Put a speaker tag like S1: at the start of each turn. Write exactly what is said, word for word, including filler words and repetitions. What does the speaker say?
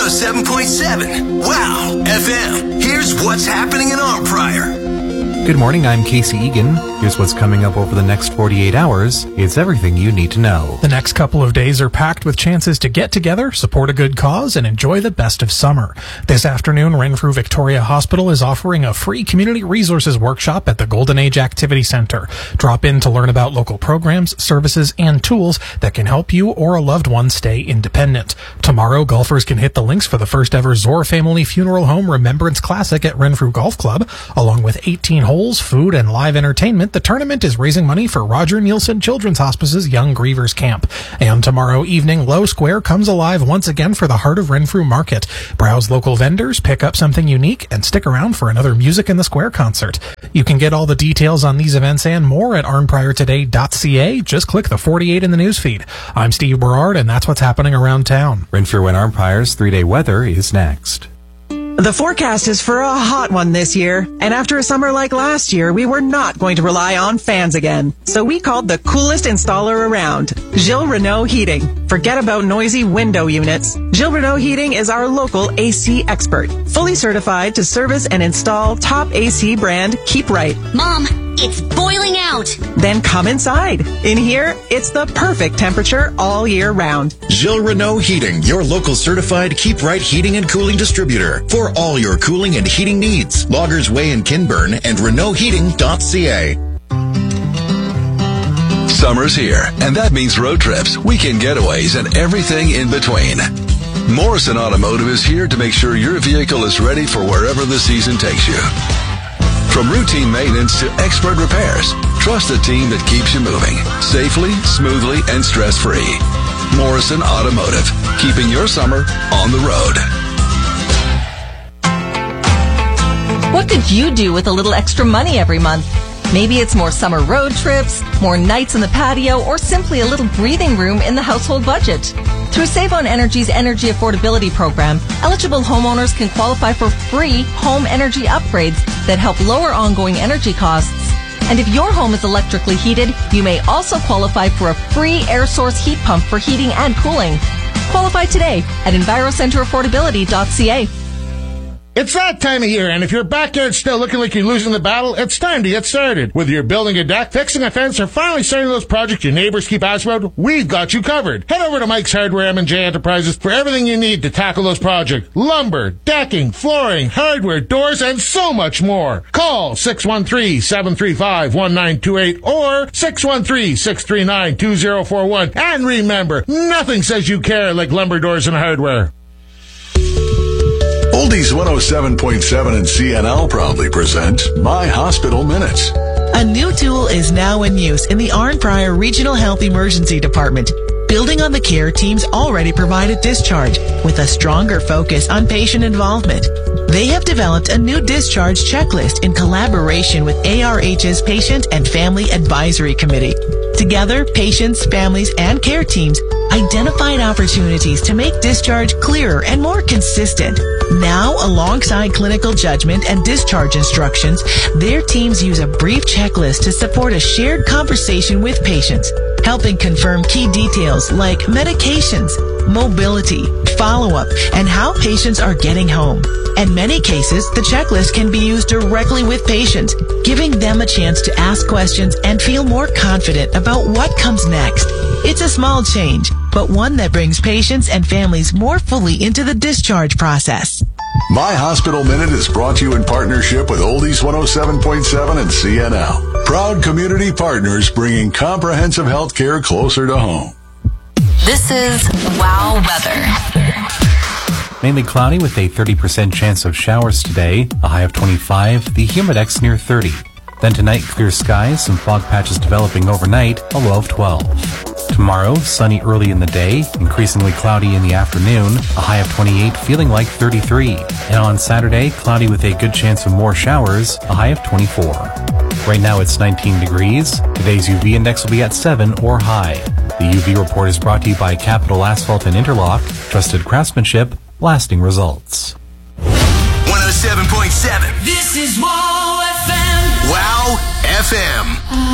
S1: oh seven point seven. Wow, F M. Here's what's happening in Arnprior.
S2: Good morning, I'm Casey Egan. Here's what's coming up over the next forty-eight hours. It's everything you need to know.
S3: The next couple of days are packed with chances to get together, support a good cause, and enjoy the best of summer. This afternoon, Renfrew Victoria Hospital is offering a free community resources workshop at the Golden Age Activity Center. Drop in to learn about local programs, services, and tools that can help you or a loved one stay independent. Tomorrow, golfers can hit the links for the first ever Zor Family Funeral Home Remembrance Classic at Renfrew Golf Club, along with eighteen holes, food, and live entertainment. The tournament is raising money for Roger Nielsen Children's Hospice's Young Grievers Camp. And tomorrow evening, Low Square comes alive once again for the Heart of Renfrew Market. Browse local vendors, pick up something unique, and stick around for another Music in the Square concert. You can get all the details on these events and more at arnprior today dot c a. Just click the forty-eight in the newsfeed. I'm Steve Berard, and that's what's happening around town.
S2: Renfrew and Arnprior's three-day weather is next.
S4: The forecast is for a hot one this year, and after a summer like last year, we were not going to rely on fans again. So we called the coolest installer around, Gilles Renault Heating. Forget about noisy window units. Gilles Renault Heating is our local A C expert, fully certified to service and install top A C brand Keep Right.
S5: Mom, it's boiling out.
S4: Then come inside. In here, it's the perfect temperature all year round.
S6: Gilles Renault Heating, your local certified Keep Right heating and cooling distributor for all your cooling and heating needs. Loggers Way in Kinburn and Renault Heating dot c a.
S7: Summer's here, and that means road trips, weekend getaways, and everything in between. Morrison Automotive is here to make sure your vehicle is ready for wherever the season takes you. From routine maintenance to expert repairs, trust a team that keeps you moving safely, smoothly, and stress-free. Morrison Automotive, keeping your summer on the road.
S8: What could you do with a little extra money every month? Maybe it's more summer road trips, more nights in the patio, or simply a little breathing room in the household budget. Through Save on Energy's Energy Affordability Program, eligible homeowners can qualify for free home energy upgrades that help lower ongoing energy costs. And if your home is electrically heated, you may also qualify for a free air source heat pump for heating and cooling. Qualify today at envirocenter affordability dot c a.
S9: It's that time of year, and if your backyard's still looking like you're losing the battle, it's time to get started. Whether you're building a deck, fixing a fence, or finally starting those projects your neighbors keep asking about, we've got you covered. Head over to Mike's Hardware M and J Enterprises for everything you need to tackle those projects. Lumber, decking, flooring, hardware, doors, and so much more. Call six one three, seven three five, one nine two eight or six one three, six three nine, two zero four one. And remember, nothing says you care like lumber, doors, and hardware.
S7: Oldies one oh seven point seven and C N L proudly present My Hospital Minutes.
S4: A new tool is now in use in the Arnprior Regional Health Emergency Department, building on the care teams already provided discharge with a stronger focus on patient involvement. They have developed a new discharge checklist in collaboration with A R H's Patient and Family Advisory Committee. Together, patients, families, and care teams identified opportunities to make discharge clearer and more consistent. Now, alongside clinical judgment and discharge instructions, their teams use a brief checklist to support a shared conversation with patients, helping confirm key details like medications, mobility, follow-up, and how patients are getting home. In many cases, the checklist can be used directly with patients, giving them a chance to ask questions and feel more confident about what comes next. It's a small change, but one that brings patients and families more fully into the discharge process.
S7: My Hospital Minute is brought to you in partnership with Oldies one oh seven point seven and C N L. Proud community partners bringing comprehensive health care closer to home.
S5: This is Wow Weather.
S2: Mainly cloudy with a thirty percent chance of showers today, a high of twenty-five, the humidex near thirty. Then tonight, clear skies, some fog patches developing overnight, a low of twelve. Tomorrow, sunny early in the day, increasingly cloudy in the afternoon, a high of twenty-eight, feeling like thirty-three. And on Saturday, cloudy with a good chance of more showers, a high of twenty-four. Right now it's nineteen degrees. Today's U V index will be at seven or high. The U V report is brought to you by Capital Asphalt and Interlock, trusted craftsmanship, lasting results.
S1: one oh seven point seven.
S10: This is Wow F M.
S1: Wow F M.